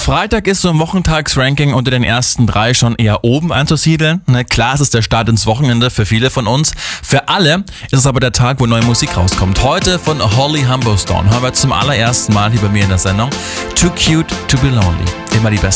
Freitag ist so im Wochentagsranking unter den ersten 3 schon eher oben anzusiedeln. Klar, es ist der Start ins Wochenende für viele von uns. Für alle ist es aber der Tag, wo neue Musik rauskommt. Heute von Holly Humberstone hören wir zum allerersten Mal hier bei mir in der Sendung Too Cute to Be Lonely. Immer die beste